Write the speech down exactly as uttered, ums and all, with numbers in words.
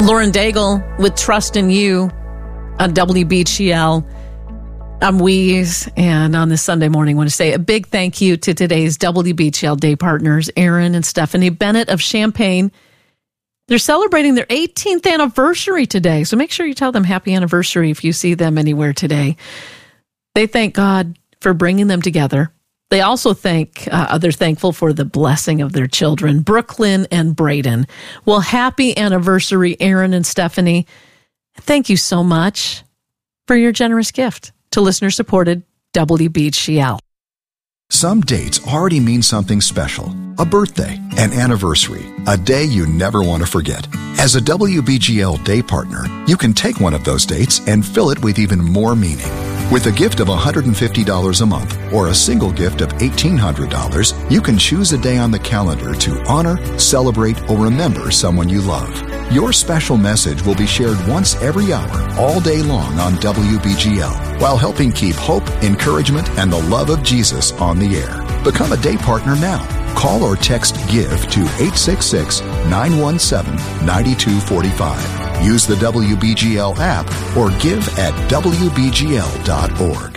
Lauren Daigle with Trust in You on W B G L. I'm Weeze, and on this Sunday morning, I want to say a big thank you to today's W B G L Day partners, Aaron and Stephanie Bennett of Champaign. They're celebrating their eighteenth anniversary today, so make sure you tell them happy anniversary if you see them anywhere today. They thank God for bringing them together. They also thank, uh, they're thankful for the blessing of their children, Brooklyn and Braden. Well, happy anniversary, Aaron and Stephanie. Thank you so much for your generous gift to listener-supported W B G L. Some dates already mean something special. A birthday, an anniversary, a day you never want to forget. As a W B G L Day partner, you can take one of those dates and fill it with even more meaning. With a gift of one hundred fifty dollars a month or a single gift of eighteen hundred dollars, you can choose a day on the calendar to honor, celebrate, or remember someone you love. Your special message will be shared once every hour, all day long on W B G L, while helping keep hope, encouragement, and the love of Jesus on the air. Become a day partner now. Call or text GIVE to eight six six, nine one seven, nine two four five. Use the W B G L app or give at W B G L dot org.